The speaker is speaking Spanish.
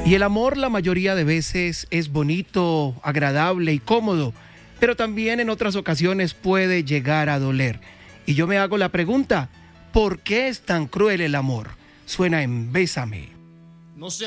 Y el amor la mayoría de veces es bonito, agradable y cómodo, pero también en otras ocasiones puede llegar a doler. Y yo me hago la pregunta, ¿por qué es tan cruel el amor? Suena en Bésame. No sé